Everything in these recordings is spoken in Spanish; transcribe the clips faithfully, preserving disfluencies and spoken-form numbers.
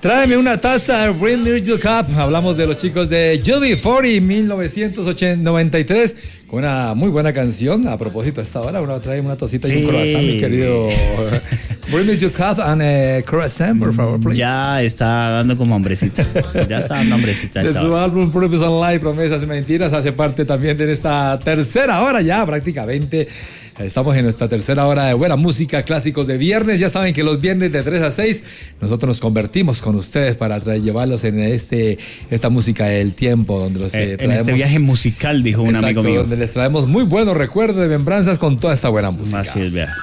Tráeme una taza, Bring Me Your Cup. Hablamos de los chicos de U B cuarenta, mil novecientos noventa y tres, con una muy buena canción. A propósito, a esta hora uno trae una tacita sí. y un croissant, mi querido. Bring Me Your Cup and a croissant, por favor, please. Ya está dando como hambrecita. Ya está dando hambrecita. De su álbum Promises Online, Promesas y Mentiras, hace parte también de esta tercera hora ya prácticamente. Estamos en nuestra tercera hora de buena música, clásicos de viernes. Ya saben que los viernes de tres a seis nosotros nos convertimos con ustedes para traer, llevarlos en este esta música del tiempo, donde los eh, traemos, en este viaje musical, dijo un exacto, amigo mío, donde les traemos muy buenos recuerdos de membranzas con toda esta buena música. Así es, vea.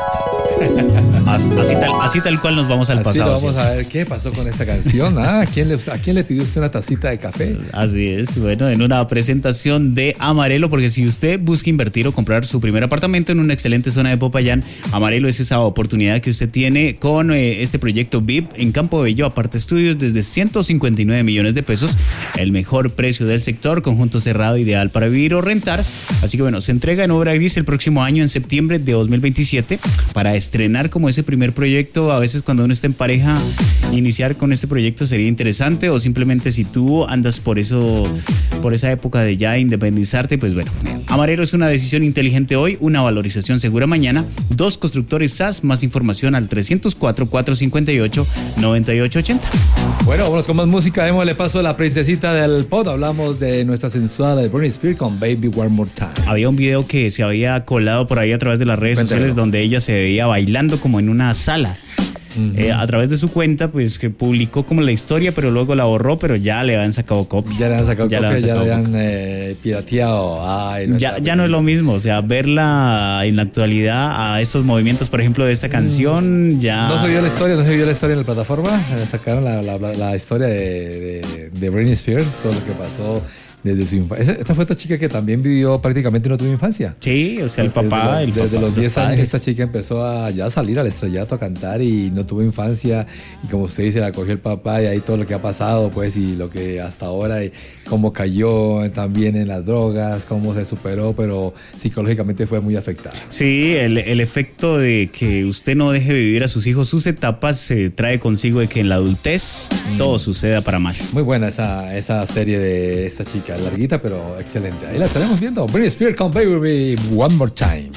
Así, así, tal, así tal cual nos vamos al así pasado. Vamos sí. a ver qué pasó con esta canción. Ah, ¿a, quién le, ¿A quién le pidió usted una tacita de café? Así es, bueno, en una presentación de Amarelo, porque si usted busca invertir o comprar su primer apartamento en una excelente zona de Popayán, Amarelo es esa oportunidad que usted tiene con eh, este proyecto V I P en Campo Bello, Aparte Estudios, desde ciento cincuenta y nueve millones de pesos, el mejor precio del sector, conjunto cerrado ideal para vivir o rentar. Así que bueno, se entrega en obra gris el próximo año, en septiembre de dos mil veintisiete, para estrenar como ese primer proyecto. A veces cuando uno está en pareja, iniciar con este proyecto sería interesante, o simplemente si tú andas por eso, por esa época de ya independizarte, pues bueno, Amarelo es una decisión inteligente hoy, una valorización segura mañana. Dos constructores S A S, más información al trescientos cuatro, cuatrocientos cincuenta y ocho, noventa y ocho ochenta. Bueno, vamos con más música, démosle paso a la princesita del pop. Hablamos de nuestra sensual de Britney Spears con Baby One More Time. Había un video que se había colado por ahí a través de las redes Cuéntelo. sociales, donde ella se veía bailando como en una sala. Uh-huh. Eh, a través de su cuenta, pues que publicó como la historia, pero luego la borró, pero ya le han sacado copia. Ya le han sacado ya copia, le han sacado ya le han copia. eh, pirateado. Ay, no ya ya no es lo mismo, o sea, verla en la actualidad a estos movimientos, por ejemplo, de esta canción, mm. ya... ¿No se vio la historia? ¿No se vio la historia en la plataforma? Sacaron la, la, la, la historia de, de, de Britney Spears, todo lo que pasó desde su infancia. Esta fue esta chica que también vivió, prácticamente no tuvo infancia. Sí, o sea, el papá... Desde, el desde papá, los diez años padres. esta chica empezó a ya salir al estrellato a cantar y no tuvo infancia, y como usted dice, la cogió el papá, y ahí todo lo que ha pasado, pues, y lo que hasta ahora, y cómo cayó también en las drogas, cómo se superó, pero psicológicamente fue muy afectada. Sí, el, el efecto de que usted no deje vivir a sus hijos sus etapas se trae consigo de que en la adultez mm. todo suceda para mal. Muy buena esa, esa serie de esta chica, larguita pero excelente. Ahí la estaremos viendo. Britney Spears con Baby One More Time.